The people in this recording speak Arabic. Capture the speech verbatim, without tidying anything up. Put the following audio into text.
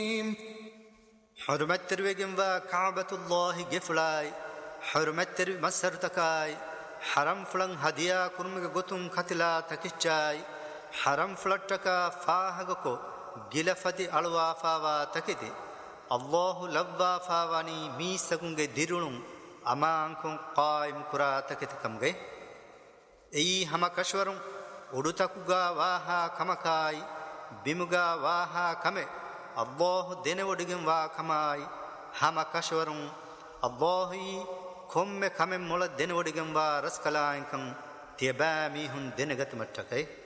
حرمت ترويجن و كعبة الله جفلاي حرمت تروي مسر تكاي حرم فلن هديا كرمك غتم كتلا تكيچاي حرم فلتكا فاهغكو گلفدي الوا فاوا تكيدي الله لوا فاواني مي سگونگه ديرونو امان قائم كرا تكيتكمگه اي هما كشورون උඩුතකුගා වාහා කමකායි බිමුගා වාහා කමෙ අල්ලාහ් දෙනවඩගෙන් වා කමයි හැම කෂවරුන් අල්ලාහි කොම්මෙ කමෙන් මොළ දෙනවඩගෙන් වා රස්කලායන්කම් තියබෑ මිහුන් දෙනගත මට්ටකයි